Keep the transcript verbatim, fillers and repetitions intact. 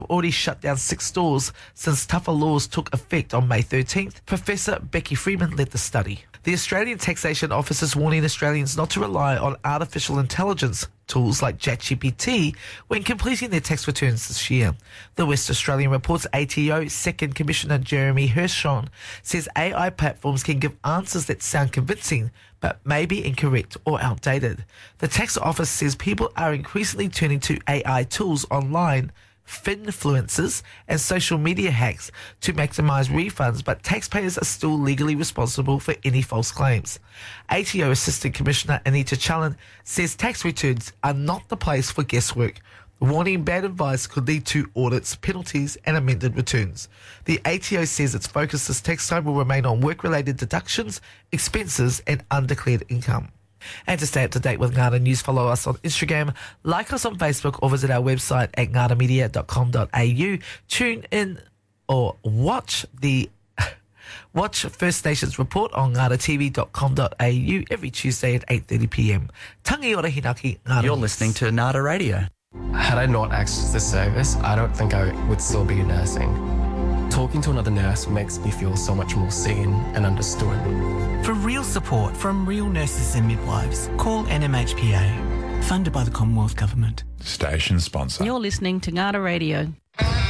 already shut down six stores since tougher laws took effect on May thirteenth. Professor Becky Freeman led the study. The Australian Taxation Office is warning Australians not to rely on artificial intelligence tools like ChatGPT when completing their tax returns this year. The West Australian Report's A T O Second Commissioner Jeremy Hershon says A I platforms can give answers that sound convincing but may be incorrect or outdated. The tax office says people are increasingly turning to A I tools online, finfluencers and social media hacks to maximise refunds, but taxpayers are still legally responsible for any false claims. A T O Assistant Commissioner Anita Challen says tax returns are not the place for guesswork, warning bad advice could lead to audits, penalties and amended returns. The A T O says its focus this tax time will remain on work-related deductions, expenses and undeclared income. And to stay up to date with Ngana News, follow us on Instagram, like us on Facebook or visit our website at ngana media dot com dot a u. Tune in or watch the watch First Nations Report on ngana t v dot com dot a u every Tuesday at eight thirty p m. Tangi ora hinaki, Ngana You're News. listening to Nada Radio. Had I not accessed this service, I don't think I would still be nursing. Talking to another nurse makes me feel so much more seen and understood. For real support from real nurses and midwives, call N M H P A, funded by the Commonwealth Government. Station sponsor. You're listening to Ngana Radio.